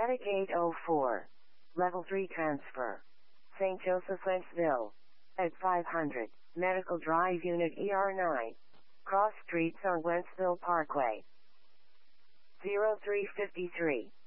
Attic 804. Level 3 transfer. St. Joseph, Wentzville. At 500. Medical Drive Unit ER9. Cross Streets on Wentzville Parkway. 0353.